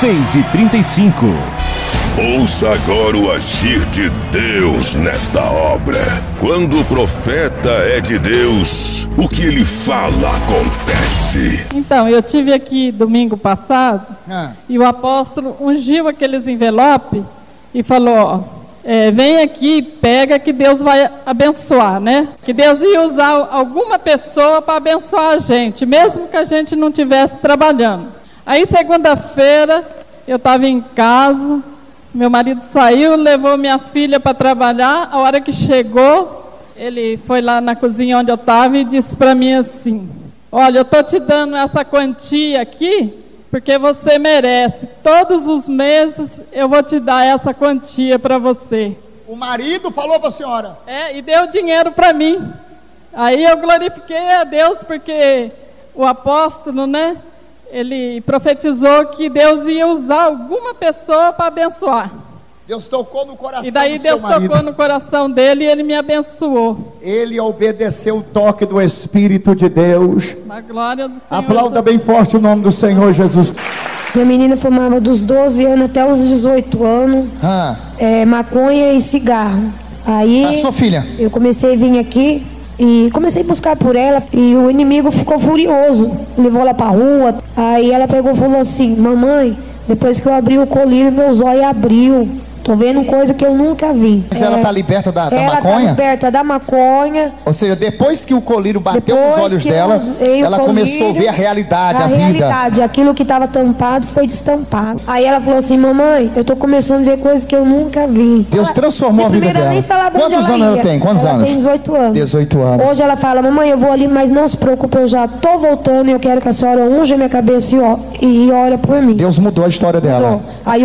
6h35. Ouça agora o agir de Deus nesta obra. Quando o profeta é de Deus, o que ele fala acontece. Então, eu tive aqui domingo passado e o apóstolo ungiu aqueles envelopes e falou, ó, vem aqui, pega que Deus vai abençoar, né? Que Deus ia usar alguma pessoa para abençoar a gente, mesmo que a gente não estivesse trabalhando. Aí segunda-feira eu estava em casa, meu marido saiu, levou minha filha para trabalhar. A hora que chegou, ele foi lá na cozinha onde eu estava e disse para mim assim, olha, eu estou te dando essa quantia aqui porque você merece. Todos os meses eu vou te dar essa quantia para você. O marido falou para a senhora? E deu dinheiro para mim. Aí eu glorifiquei a Deus porque o apóstolo, né? Ele profetizou que Deus ia usar alguma pessoa para abençoar. Deus tocou no coração do seu marido. E daí Deus tocou no coração dele e ele me abençoou. Ele obedeceu o toque do Espírito de Deus. Na glória do Senhor. Aplauda Jesus. bem forte o nome do Senhor Jesus. Minha menina fumava dos 12 anos até os 18 anos. Maconha e cigarro. Aí a sua filha? Eu comecei a vir aqui e comecei a buscar por ela, e o inimigo ficou furioso, levou ela pra rua. Aí ela pegou e falou assim, mamãe, depois que eu abri o colírio, meus olhos abriu. Tô vendo coisa que eu nunca vi. Mas ela tá liberta da maconha? Ela tá liberta da maconha. Ou seja, depois que o colírio bateu nos olhos dela, ela começou a ver a realidade, a vida. A realidade, aquilo que estava tampado foi destampado. Aí ela falou assim, mamãe, eu tô começando a ver coisas que eu nunca vi. Deus transformou a vida dela. Nem falava Quantos anos ela tem? Quantos anos? Ela tem 18 anos. 18 anos. Hoje ela fala, mamãe, eu vou ali, mas não se preocupe, eu já tô voltando e eu quero que a senhora unja minha cabeça e ora por mim. Deus mudou a história dela. Aí